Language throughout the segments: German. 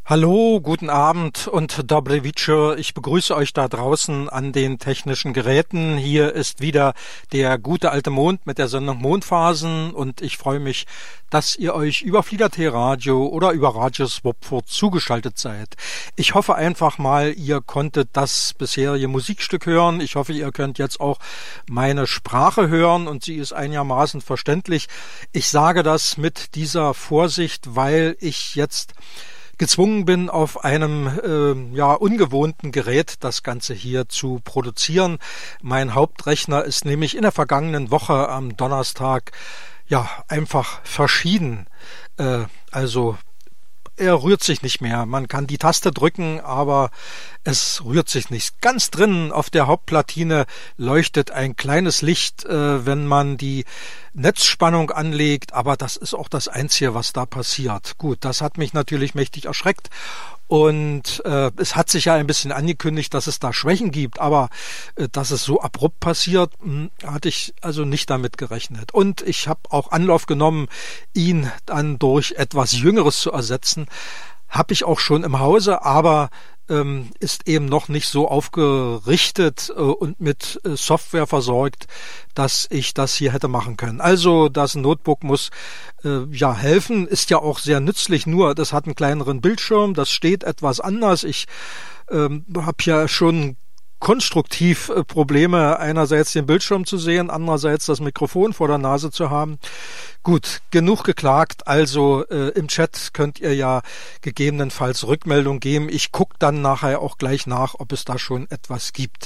Hallo, guten Abend und Dobry wieczór. Ich begrüße euch da draußen an den technischen Geräten. Hier ist wieder der gute alte Mond mit der Sendung Mondphasen und ich freue mich, dass ihr euch über Flieder-T Radio oder über Radio Swopfurt zugeschaltet seid. Ich hoffe einfach mal, ihr konntet das bisherige Musikstück hören. Ich hoffe, ihr könnt jetzt auch meine Sprache hören und sie ist einigermaßen verständlich. Ich sage das mit dieser Vorsicht, weil ich jetzt gezwungen bin, auf einem ungewohnten Gerät das Ganze hier zu produzieren. Mein Hauptrechner ist nämlich in der vergangenen Woche am Donnerstag einfach verschieden. Also er rührt sich nicht mehr. Man kann die Taste drücken, aber es rührt sich nicht. Ganz drinnen auf der Hauptplatine leuchtet ein kleines Licht, wenn man die Netzspannung anlegt, aber das ist auch das Einzige, was da passiert. Gut, das hat mich natürlich mächtig erschreckt und es hat sich ja ein bisschen angekündigt, dass es da Schwächen gibt, aber dass es so abrupt passiert, hatte ich also nicht damit gerechnet. Und ich habe auch Anlauf genommen, ihn dann durch etwas Jüngeres zu ersetzen. Habe ich auch schon im Hause, aber ist eben noch nicht so aufgerichtet und mit Software versorgt, dass ich das hier hätte machen können. Also das Notebook muss helfen, ist ja auch sehr nützlich, nur das hat einen kleineren Bildschirm, das steht etwas anders. Ich habe ja schon konstruktiv Probleme, einerseits den Bildschirm zu sehen, andererseits das Mikrofon vor der Nase zu haben. Gut, genug geklagt, also im Chat könnt ihr ja gegebenenfalls Rückmeldung geben. Ich gucke dann nachher auch gleich nach, ob es da schon etwas gibt.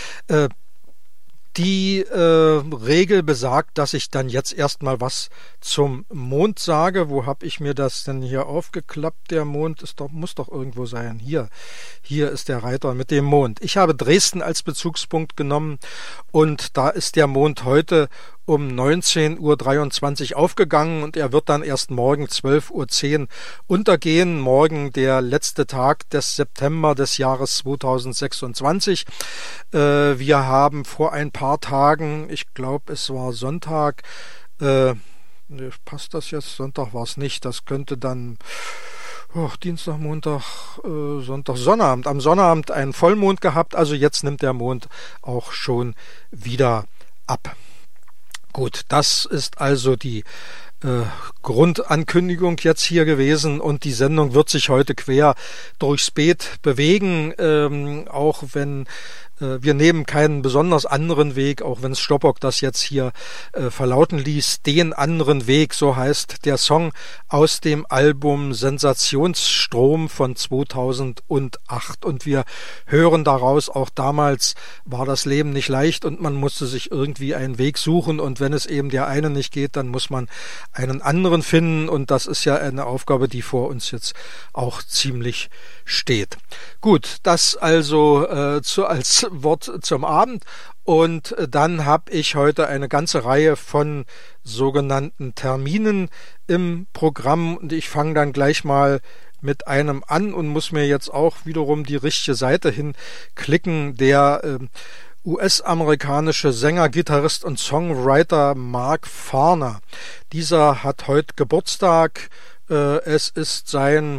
Die Regel besagt, dass ich dann jetzt erstmal was zum Mond sage. Wo habe ich mir das denn hier aufgeklappt? Der Mond muss doch irgendwo sein. Hier ist der Reiter mit dem Mond. Ich habe Dresden als Bezugspunkt genommen und da ist der Mond heute um 19:23 Uhr aufgegangen und er wird dann erst morgen 12:10 Uhr untergehen. Morgen der letzte Tag des September des Jahres 2026. Wir haben vor ein paar Tagen, ich glaube es war Sonntag, passt das jetzt? Sonntag war es nicht, das könnte dann Dienstag, Montag, Sonntag, Sonnabend. Am Sonnabend einen Vollmond gehabt, also jetzt nimmt der Mond auch schon wieder ab. Gut, das ist also die Grundankündigung jetzt hier gewesen und die Sendung wird sich heute quer durchs Beet bewegen, auch wenn wir nehmen keinen besonders anderen Weg, auch wenn Stoppock das jetzt hier verlauten ließ, den anderen Weg, so heißt der Song aus dem Album Sensationsstrom von 2008 und wir hören daraus, auch damals war das Leben nicht leicht und man musste sich irgendwie einen Weg suchen und wenn es eben der eine nicht geht, dann muss man einen anderen finden und das ist ja eine Aufgabe, die vor uns jetzt auch ziemlich steht. Gut, das also als Wort zum Abend und dann habe ich heute eine ganze Reihe von sogenannten Terminen im Programm und ich fange dann gleich mal mit einem an und muss mir jetzt auch wiederum die richtige Seite hinklicken. Der US-amerikanische Sänger, Gitarrist und Songwriter Mark Farner. Dieser hat heute Geburtstag. Es ist sein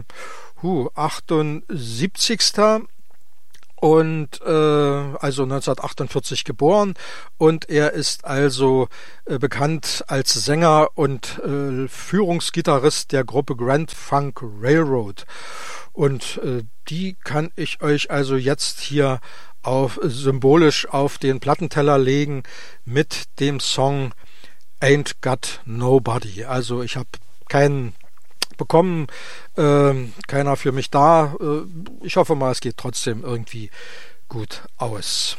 78. Und also 1948 geboren und er ist also bekannt als Sänger und Führungsgitarrist der Gruppe Grand Funk Railroad und die kann ich euch also jetzt hier symbolisch auf den Plattenteller legen mit dem Song Ain't Got Nobody. Also ich habe keinen bekommen, keiner für mich da. Ich hoffe mal, es geht trotzdem irgendwie gut aus.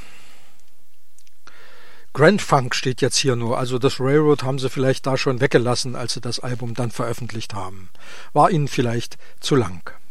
Grand Funk steht jetzt hier nur, also das Railroad haben sie vielleicht da schon weggelassen, als sie das Album dann veröffentlicht haben. War ihnen vielleicht zu lang.